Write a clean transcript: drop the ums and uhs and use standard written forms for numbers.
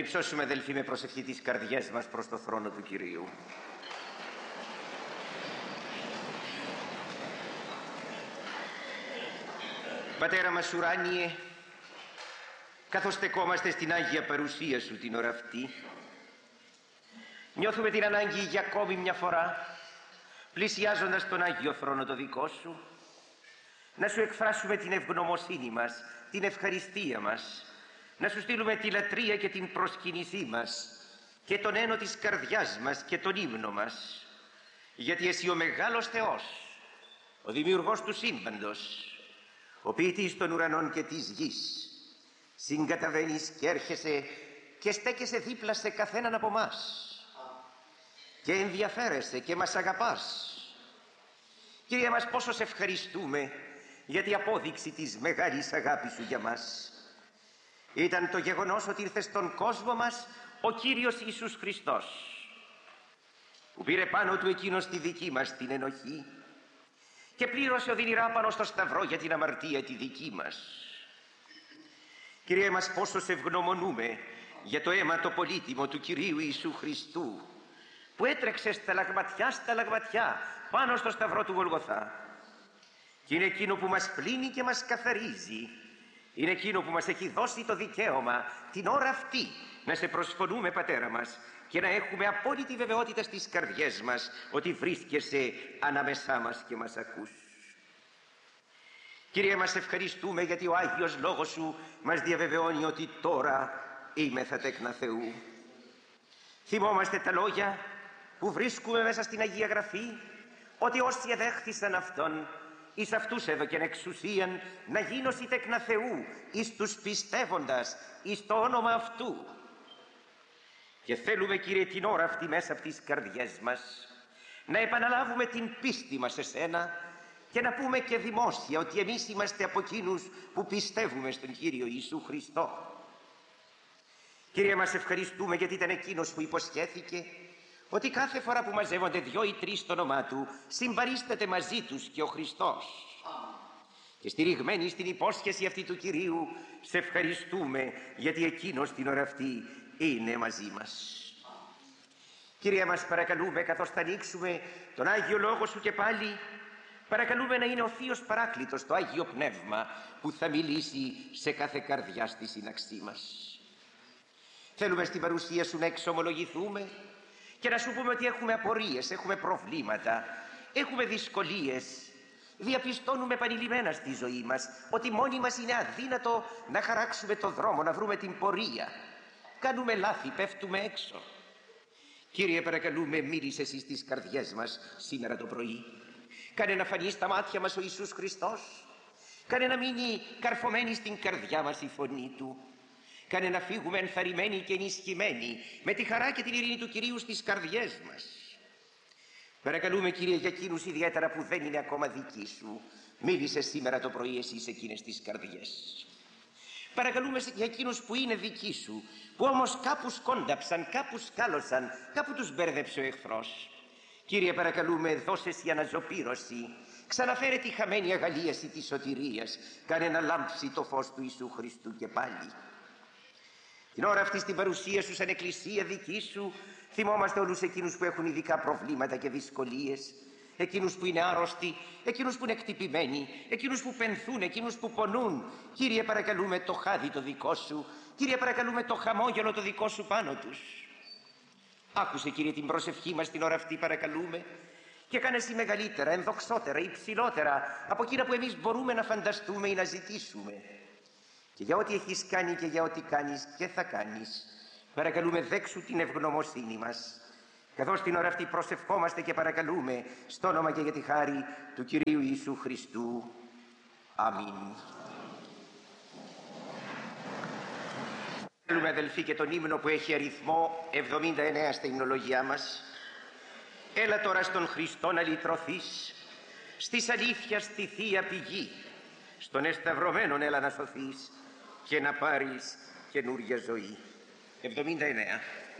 υψώσουμε, αδελφοί, με προσευχή τις καρδιές μας προς το θρόνο του Κυρίου. Πατέρα μας ουράνιε, καθώς στεκόμαστε στην Άγια Παρουσία Σου την ώρα αυτή, νιώθουμε την ανάγκη για ακόμη μια φορά, πλησιάζοντας τον Άγιο Θρόνο το δικό Σου, να Σου εκφράσουμε την ευγνωμοσύνη μας, την ευχαριστία μας, να Σου στείλουμε τη λατρεία και την προσκύνησή μας και τον ένο της καρδιάς μας και τον ύμνο μας, γιατί Εσύ ο μεγάλος Θεός, ο δημιουργός του σύμπαντος, ο ποιητής των ουρανών και της γης, συγκαταβαίνεις και έρχεσαι και στέκεσαι δίπλα σε καθέναν από μας και ενδιαφέρεσαι και μας αγαπάς. Κύριε μας, πόσο σε ευχαριστούμε για την απόδειξη της μεγάλης αγάπης Σου για μας. Ήταν το γεγονός ότι ήρθε στον κόσμο μας ο Κύριος Ιησούς Χριστός, που πήρε πάνω Του εκείνος τη δική μας την ενοχή και πλήρωσε οδυνηρά πάνω στο σταυρό για την αμαρτία τη δική μας. Κύριε μας, πόσο σε ευγνωμονούμε για το αίμα το πολύτιμο του Κυρίου Ιησού Χριστού, που έτρεξε σταλαγματιά πάνω στο σταυρό του Γολγοθά. Και είναι εκείνο που μας πλύνει και μας καθαρίζει. Είναι εκείνο που μας έχει δώσει το δικαίωμα την ώρα αυτή να σε προσφωνούμε, Πατέρα μας, και να έχουμε απόλυτη βεβαιότητα στις καρδιές μας ότι βρίσκεσαι ανάμεσά μας και μας ακούς. Κύριε μας, ευχαριστούμε γιατί ο Άγιος Λόγος Σου μας διαβεβαιώνει ότι τώρα είμεθα τέκνα Θεού. Θυμόμαστε τα λόγια που βρίσκουμε μέσα στην Αγία Γραφή, ότι όσοι εδέχθησαν Αυτόν, εις αυτούς έδωκεν εξουσίαν να γίνωσι τέκνα Θεού, εις τους πιστεύοντας εις το όνομα Αυτού. Και θέλουμε, Κύριε, την ώρα αυτή μέσα από τις καρδιές μας να επαναλάβουμε την πίστη μας σε Σένα και να πούμε και δημόσια ότι εμείς είμαστε από εκείνους που πιστεύουμε στον Κύριο Ιησού Χριστό. Κύριε μας, ευχαριστούμε γιατί ήταν εκείνος που υποσχέθηκε ότι κάθε φορά που μαζεύονται 2 ή 3 στο όνομά Του, συμπαρίσταται μαζί τους και ο Χριστός. Και στηριγμένοι στην υπόσχεση αυτή του Κυρίου, σε ευχαριστούμε γιατί εκείνος την ώρα αυτή είναι μαζί μας. Κύριε μας, παρακαλούμε, καθώς θα ανοίξουμε τον Άγιο Λόγο Σου και πάλι, παρακαλούμε να είναι ο Θείος Παράκλητος, το Άγιο Πνεύμα, που θα μιλήσει σε κάθε καρδιά στη σύναξή μας. Θέλουμε στην παρουσία Σου να εξομολογηθούμε και να Σου πούμε ότι έχουμε απορίες, έχουμε προβλήματα, έχουμε δυσκολίες. Διαπιστώνουμε επανειλημμένα στη ζωή μας ότι μόνοι μας είναι αδύνατο να χαράξουμε το δρόμο, να βρούμε την πορεία. Κάνουμε λάθη, πέφτουμε έξω. Κύριε, παρακαλούμε, μίλησε Εσύ στις καρδιές μας σήμερα το πρωί. Κάνε να φανεί στα μάτια μας ο Ιησούς Χριστός. Κάνε να μείνει καρφωμένη στην καρδιά μας η φωνή Του. Κάνε να φύγουμε ενθαρρυμένοι και ενισχυμένοι με τη χαρά και την ειρήνη του Κυρίου στις καρδιές μας. Παρακαλούμε, Κύριε, για εκείνους ιδιαίτερα που δεν είναι ακόμα δικοί Σου, μίλησε σήμερα το πρωί Εσύ σε εκείνες τις καρδιές. Παρακαλούμε για εκείνους που είναι δικοί Σου, που όμως κάπου σκόνταψαν, κάπου σκάλωσαν, κάπου τους μπέρδεψε ο εχθρός. Κύριε, παρακαλούμε, δώσε Εσύ αναζωπήρωση, ξαναφέρε τη χαμένη αγαλίαση της σωτηρίας, κάνε να λάμψει το φως του Ιησού Χριστού και πάλι. Την ώρα αυτή στην παρουσία Σου σαν εκκλησία δική Σου, θυμόμαστε όλους εκείνους που έχουν ειδικά προβλήματα και δυσκολίες, εκείνους που είναι άρρωστοι, εκείνους που είναι εκτυπημένοι, εκείνους που πενθούν, εκείνους που πονούν. Κύριε, παρακαλούμε το χάδι το δικό Σου, Κύριε, παρακαλούμε το χαμόγελο το δικό Σου πάνω τους. Άκουσε, Κύριε, την προσευχή μας την ώρα αυτή, παρακαλούμε, και κάνε Εσύ μεγαλύτερα, ενδοξότερα, υψηλότερα από εκείνα που εμείς μπορούμε να φανταστούμε ή να ζητήσουμε. Και για ό,τι έχεις κάνει και για ό,τι κάνεις και θα κάνεις, παρακαλούμε, δέξου την ευγνωμοσύνη μας, καθώς την ώρα αυτή προσευχόμαστε και παρακαλούμε στο όνομα και για τη χάρη του Κυρίου Ιησού Χριστού. Αμήν. Θέλουμε, αδελφοί, και τον ύμνο που έχει αριθμό 79 στα υμνολογιά μας. Έλα τώρα στον Χριστό να λυτρωθείς, στις αλήθειας τη Θεία Πηγή, στον εσταυρωμένον έλα να σωθείς και να πάρεις καινούργια ζωή. 79.